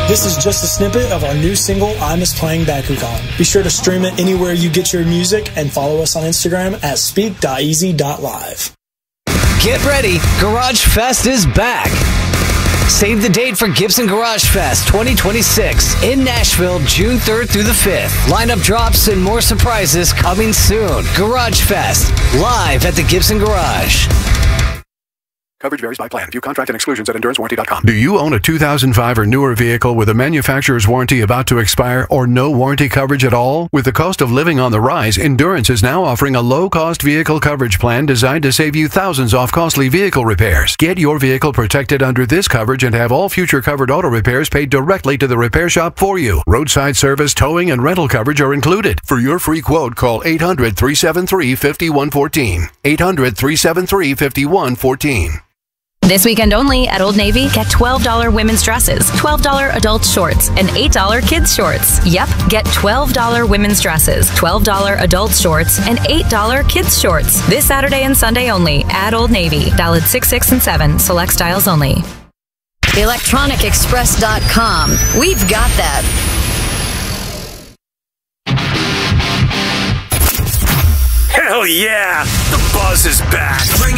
This is just a snippet of our new single, I Miss Playing Bakugan. Be sure to stream it anywhere you get your music and follow us on Instagram at speak.easy.live. Get ready, Garage Fest is back. Save the date for Gibson Garage Fest 2026 in Nashville, June 3rd through the 5th. Lineup drops and more surprises coming soon. Garage Fest, live at the Gibson Garage. Coverage varies by plan. View contract and exclusions at EnduranceWarranty.com. Do you own a 2005 or newer vehicle with a manufacturer's warranty about to expire or no warranty coverage at all? With the cost of living on the rise, Endurance is now offering a low-cost vehicle coverage plan designed to save you thousands off costly vehicle repairs. Get your vehicle protected under this coverage and have all future covered auto repairs paid directly to the repair shop for you. Roadside service, towing, and rental coverage are included. For your free quote, call 800-373-5114. 800-373-5114. This weekend only at Old Navy, get $12 women's dresses, $12 adult shorts, and $8 kids shorts. Yep, get $12 women's dresses, $12 adult shorts, and $8 kids shorts. This Saturday and Sunday only at Old Navy. Valid 6, 6, and 7. Select styles only. ElectronicExpress.com. We've got that. Hell yeah! The buzz is back.